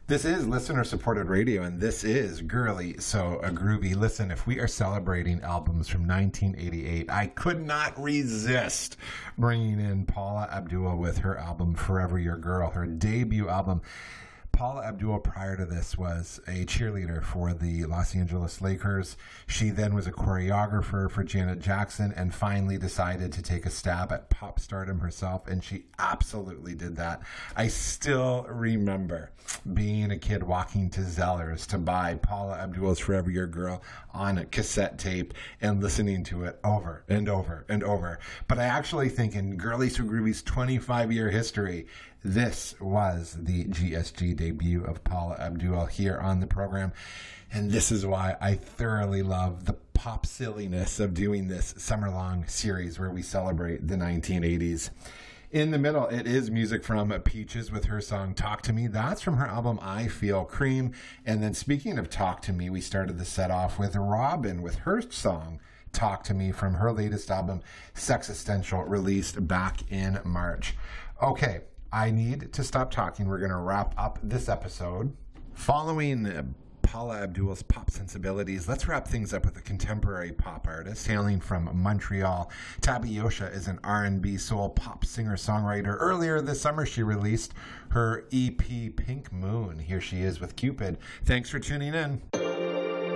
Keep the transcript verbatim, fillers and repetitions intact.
This is listener-supported radio, and this is Girly So a Groovy. Listen, if we are celebrating albums from nineteen eighty-eight, I could not resist bringing in Paula Abdul with her album Forever Your Girl, her debut album. Paula Abdul, prior to this, was a cheerleader for the Los Angeles Lakers. She then was a choreographer for Janet Jackson and finally decided to take a stab at pop stardom herself, and she absolutely did that. I still remember being a kid walking to Zellers to buy Paula Abdul's Forever Your Girl on a cassette tape and listening to it over and over and over. But I actually think in Girly So Groovy's twenty-five year history, this was the G S G debut of Paula Abdul here on the program. And this is why I thoroughly love the pop silliness of doing this summer-long series where we celebrate the nineteen eighties. In the middle, it is music from Peaches with her song Talk to Me. That's from her album I Feel Cream. And then speaking of Talk to Me, we started the set off with Robin with her song Talk to Me from her latest album, Sexistential, released back in March. Okay, I need to stop talking. We're going to wrap up this episode. Following Paula Abdul's pop sensibilities, let's wrap things up with a contemporary pop artist hailing from Montreal. Tabby Yosha is an R and B soul pop singer-songwriter. Earlier this summer, she released her E P Pink Moon. Here she is with Cupid. Thanks for tuning in.